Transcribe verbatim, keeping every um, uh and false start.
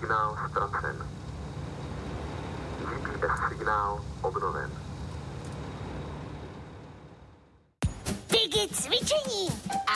signál ztracen. G P S signál obnoven. Digi cvičení.